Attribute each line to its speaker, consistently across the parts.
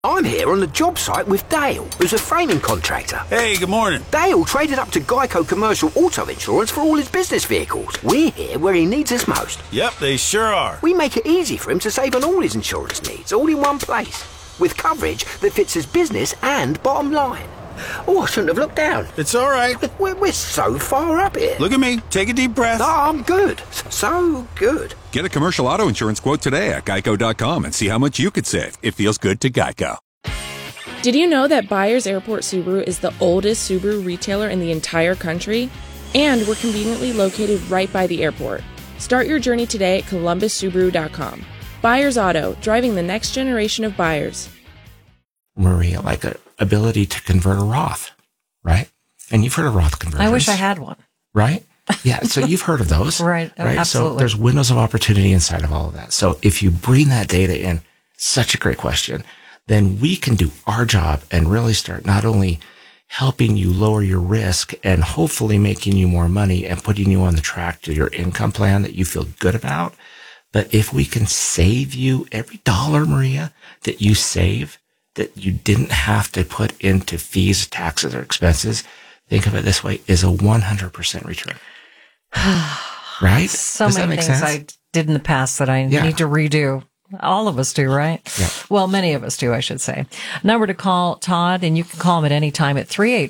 Speaker 1: I'm here on the job site with Dale, who's a framing contractor.
Speaker 2: Hey, good morning.
Speaker 1: Dale traded up to Geico Commercial Auto Insurance for all his business vehicles. We're here where he needs us most.
Speaker 2: Yep, they sure are.
Speaker 1: We make it easy for him to save on all his insurance needs, all in one place, with coverage that fits his business and bottom line. Oh, I shouldn't have looked down.
Speaker 2: It's all right.
Speaker 1: We're so far up here.
Speaker 2: Look at me. Take a deep breath.
Speaker 1: No, I'm good. So good.
Speaker 3: Get a commercial auto insurance quote today at Geico.com and see how much you could save. It feels good to Geico.
Speaker 4: Did you know that Byers Airport Subaru is the oldest Subaru retailer in the entire country? And we're conveniently located right by the airport. Start your journey today at ColumbusSubaru.com. Byers Auto, driving the next generation of buyers.
Speaker 5: Maria, like a ability to convert a Roth, right? And you've heard of Roth conversions.
Speaker 6: I wish I had one.
Speaker 5: Right? Yeah. So you've heard of those.
Speaker 6: Right. Absolutely.
Speaker 5: So there's windows of opportunity inside of all of that. So if you bring that data in, such a great question, then we can do our job and really start not only helping you lower your risk and hopefully making you more money and putting you on the track to your income plan that you feel good about. But if we can save you every dollar, Maria, that you save, that you didn't have to put into fees, taxes, or expenses, think of it this way, is a 100% return. Right?
Speaker 6: So many things I did in the past that I need to redo. All of us do, right?
Speaker 5: Yeah.
Speaker 6: Well, many of us do, I should say. Number to call Todd, and you can call him at any time at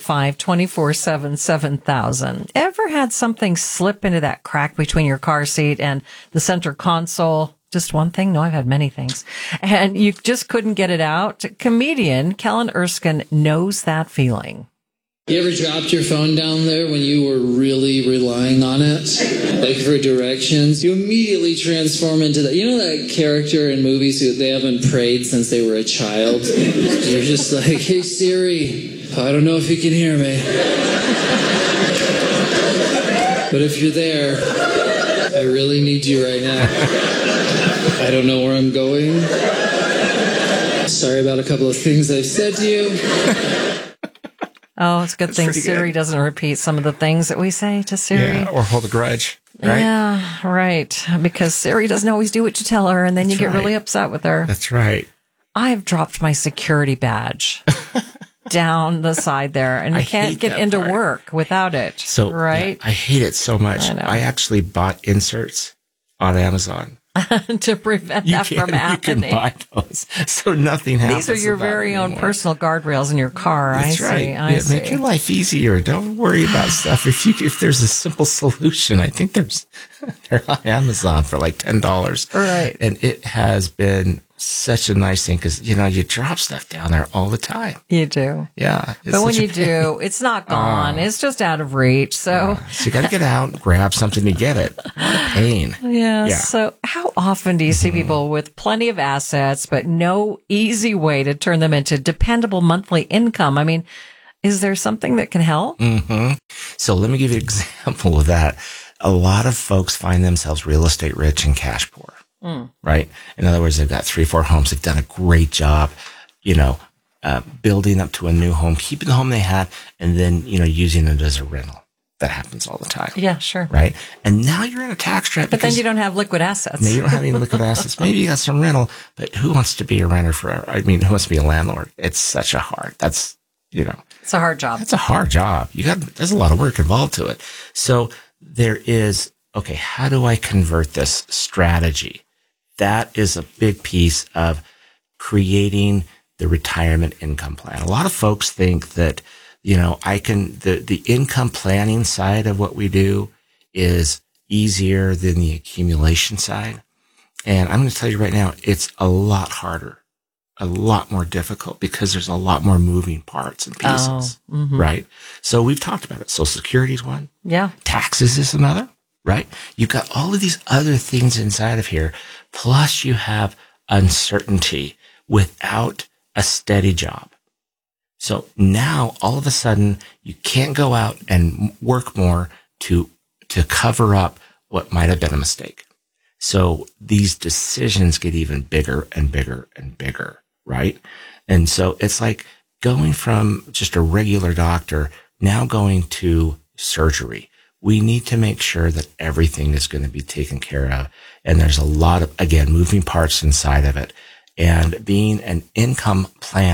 Speaker 6: 385-247-7000. Ever had something slip into that crack between your car seat and the center console? Just one thing? No, I've had many things. And you just couldn't get it out? Comedian Kellen Erskine knows that feeling.
Speaker 7: You ever dropped your phone down there when you were really relying on it? Like for directions? You immediately transform into that. You know that character in movies who they haven't prayed since they were a child? You're just like, hey Siri, I don't know if you can hear me. But if you're there, I really need you right now. I don't know where I'm going. Sorry about a couple of things I've said to you.
Speaker 6: Oh, it's a good thing Siri doesn't repeat some of the things that we say to Siri.
Speaker 5: Yeah, or hold a grudge, right?
Speaker 6: Yeah, right. Because Siri doesn't always do what you tell her, and then you get really upset with her.
Speaker 5: That's right.
Speaker 6: I've dropped my security badge down the side there, and I can't get into work without it.
Speaker 5: So,
Speaker 6: right?
Speaker 5: Yeah, I hate it so much. I actually bought inserts on Amazon.
Speaker 6: To prevent that from happening.
Speaker 5: You can buy those, so nothing happens.
Speaker 6: These are your very own personal guardrails in your car.
Speaker 5: That's right. I see. Make your life easier. Don't worry about stuff. If there's a simple solution, I think they're on Amazon for like $10.
Speaker 6: Right.
Speaker 5: And it has been such a nice thing because, you drop stuff down there all the time.
Speaker 6: You do.
Speaker 5: Yeah.
Speaker 6: But when you do, it's not gone. It's just out of reach. So
Speaker 5: you got to get out and grab something to get it. What a pain.
Speaker 6: Yeah. So how often do you see people with plenty of assets, but no easy way to turn them into dependable monthly income? I mean, is there something that can help?
Speaker 5: Mm-hmm. So let me give you an example of that. A lot of folks find themselves real estate rich and cash poor. Right? In other words, they've got 3-4 homes. They've done a great job, building up to a new home, keeping the home they had, and then, using it as a rental. That happens all the time.
Speaker 6: Yeah, sure.
Speaker 5: Right? And now you're in a tax trap.
Speaker 6: But then you don't have liquid assets.
Speaker 5: No, you don't have any liquid assets. Maybe you got some rental, but who wants to be a renter forever? I mean, who wants to be a landlord? It's such a hard, it's
Speaker 6: a hard job.
Speaker 5: It's a hard job. There's a lot of work involved to it. So there is, okay, how do I convert this strategy? That is a big piece of creating the retirement income plan. A lot of folks think that, the income planning side of what we do is easier than the accumulation side. And I'm going to tell you right now, it's a lot harder, a lot more difficult because there's a lot more moving parts and pieces, right? So we've talked about it. Social Security is one.
Speaker 6: Yeah.
Speaker 5: Taxes is another. Right? You've got all of these other things inside of here. Plus you have uncertainty without a steady job. So now all of a sudden you can't go out and work more to cover up what might have been a mistake. So these decisions get even bigger and bigger and bigger. Right? And so it's like going from just a regular doctor now going to surgery. We need to make sure that everything is going to be taken care of. And there's a lot of, again, moving parts inside of it. and being an income plan